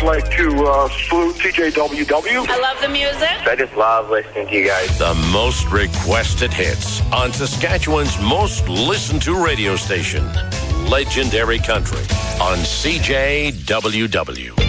would like to salute TJWW. I love the music. I just love listening to you guys. The most requested hits on Saskatchewan's most listened to radio station, Legendary Country on CJWW.